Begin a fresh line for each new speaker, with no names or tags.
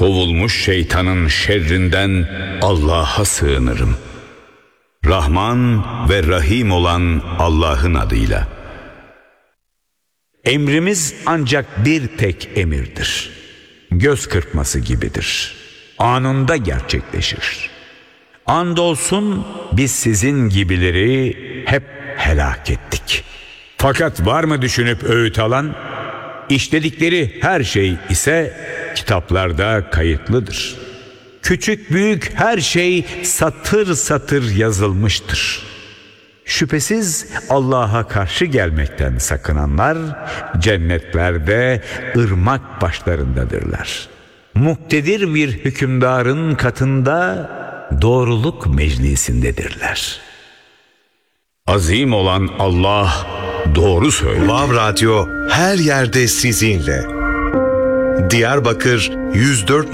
Kovulmuş şeytanın şerrinden Allah'a sığınırım. Rahman ve Rahim olan Allah'ın adıyla. Emrimiz ancak bir tek emirdir. Göz kırpması gibidir. Anında gerçekleşir. Andolsun biz sizin gibileri hep helak ettik. Fakat var mı düşünüp öğüt alan? İşledikleri her şey ise kitaplarda kayıtlıdır. Küçük büyük her şey satır satır yazılmıştır. Şüphesiz Allah'a karşı gelmekten sakınanlar cennetlerde ırmak başlarındadırlar. Muktedir bir hükümdarın katında doğruluk meclisindedirler. Azim olan Allah doğru söylüyor.
Vav Radyo her yerde sizinle. Diyarbakır 104